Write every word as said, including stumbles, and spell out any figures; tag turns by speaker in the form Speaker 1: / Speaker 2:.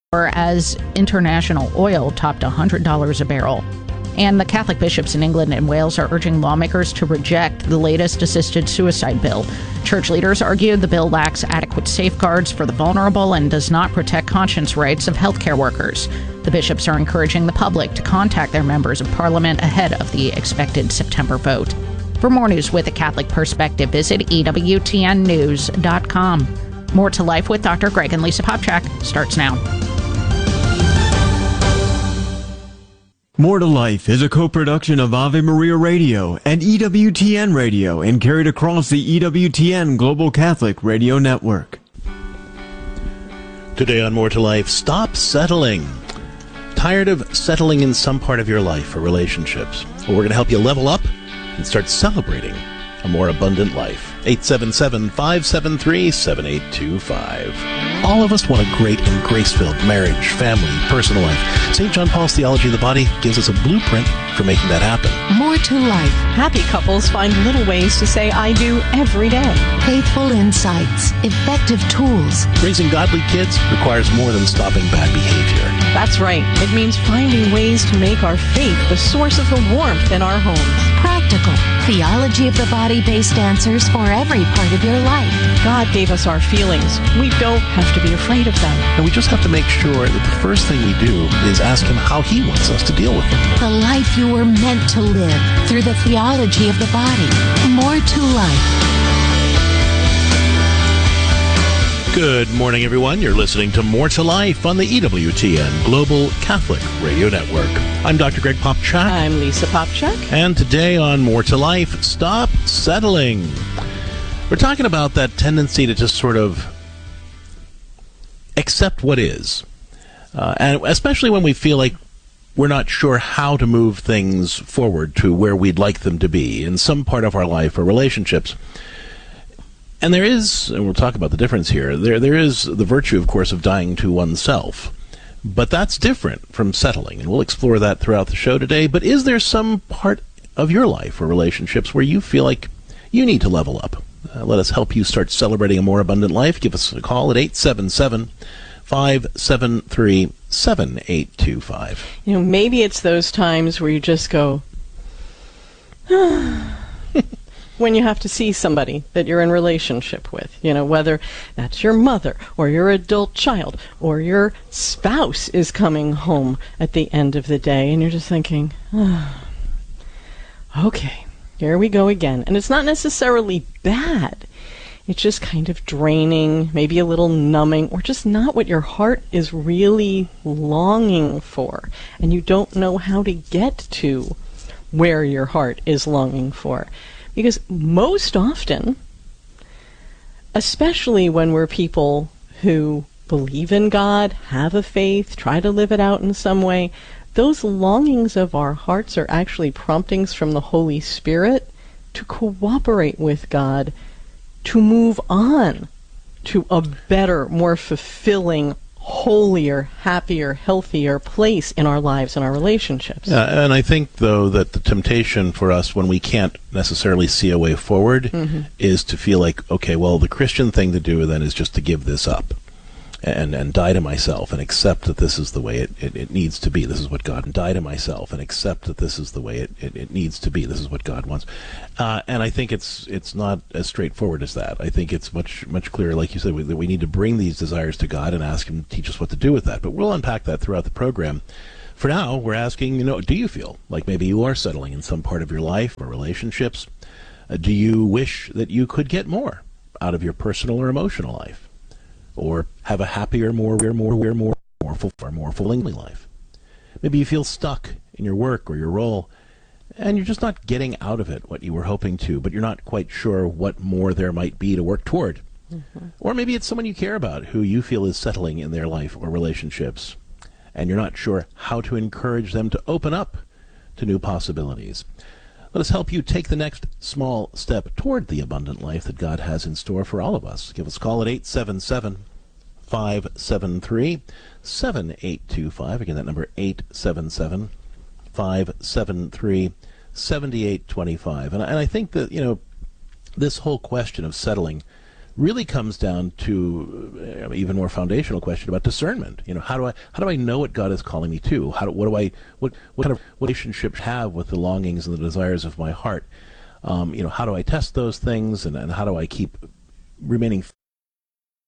Speaker 1: as international oil topped one hundred dollars a barrel. And the Catholic bishops in England and Wales are urging lawmakers to reject the latest assisted suicide bill. Church leaders argue the bill lacks adequate safeguards for the vulnerable and does not protect conscience rights of healthcare workers. The bishops are encouraging the public to contact their members of parliament ahead of the expected September vote. For more news with a Catholic perspective, visit E W T N news dot com. More to Life with Doctor Greg and Lisa Popchak starts now.
Speaker 2: More to Life is a co-production of Ave Maria Radio and E W T N Radio and carried across the E W T N Global Catholic Radio Network.
Speaker 3: Today on More to Life, stop settling. Tired of settling in some part of your life or relationships? Well, we're going to help you level up and start celebrating a more abundant life. eight seven seven, five seven three, seven eight two five. All of us want a great and grace-filled marriage, family, personal life. Saint John Paul's Theology of the Body gives us a blueprint for making that happen.
Speaker 4: More to Life.
Speaker 5: Happy couples find little ways to say I do every day.
Speaker 4: Faithful insights, effective tools.
Speaker 3: Raising godly kids requires more than stopping bad behavior.
Speaker 5: That's right. It means finding ways to make our faith the source of the warmth in our homes.
Speaker 4: Practical, theology of the body-based answers for every part of your life.
Speaker 5: God gave us our feelings. We don't have to be afraid of them.
Speaker 3: And we just have to make sure that the first thing we do is ask Him how He wants us to deal with them.
Speaker 4: The life you were meant to live through the theology of the body. More to Life.
Speaker 3: Good morning, everyone. You're listening to More to Life on the E W T N Global Catholic Radio Network. I'm Doctor Greg Popchak.
Speaker 5: I'm Lisa Popchak.
Speaker 3: And today on More to Life, stop settling. We're talking about that tendency to just sort of accept what is. Uh, and especially when we feel like we're not sure how to move things forward to where we'd like them to be in some part of our life or relationships. And there is, and we'll talk about the difference here, there there is the virtue, of course, of dying to oneself. But that's different from settling, and we'll explore that throughout the show today. But is there some part of your life or relationships where you feel like you need to level up? Uh, let us help you start celebrating a more abundant life. Give us a call at eight seven seven, five seven three, seven eight two five.
Speaker 5: You know, maybe it's those times where you just go, when you have to see somebody that you're in relationship with, you know, whether that's your mother or your adult child or your spouse is coming home at the end of the day, and you're just thinking, oh, okay, here we go again. And it's not necessarily bad. It's just kind of draining, maybe a little numbing, or just not what your heart is really longing for. And you don't know how to get to where your heart is longing for. Because most often, especially when we're people who believe in God, have a faith, try to live it out in some way, those longings of our hearts are actually promptings from the Holy Spirit to cooperate with God, to move on to a better, more fulfilling, holier, happier, healthier place in our lives and our relationships.
Speaker 3: Yeah, and I think, though, that the temptation for us when we can't necessarily see a way forward mm-hmm. is to feel like, okay, well, the Christian thing to do then is just to give this up and and die to myself and accept that this is the way it, it, it needs to be. This is what God, and die to myself and accept that this is the way it, it, it needs to be. This is what God wants. Uh, and I think it's it's not as straightforward as that. I think it's much, much clearer, like you said, we, that we need to bring these desires to God and ask Him to teach us what to do with that. But we'll unpack that throughout the program. For now, we're asking, you know, do you feel like maybe you are settling in some part of your life or relationships? Uh, do you wish that you could get more out of your personal or emotional life? Or have a happier, more, more, more, more, more, more, more fulfilling life. Maybe you feel stuck in your work or your role, and you're just not getting out of it what you were hoping to, but you're not quite sure what more there might be to work toward. Mm-hmm. Or maybe it's someone you care about who you feel is settling in their life or relationships, and you're not sure how to encourage them to open up to new possibilities. Let us help you take the next small step toward the abundant life that God has in store for all of us. Give us a call at eight seven seven, five seven three, seven eight two five. Again, that number eight seven seven, five seven three, seven eight two five. And I, and I think that, you know, this whole question of settling really comes down to uh, even more foundational question about discernment. You know, how do I how do I know what God is calling me to? How do, what do I what what kind of relationship have with the longings and the desires of my heart? Um, you know, how do I test those things, and, and how do I keep remaining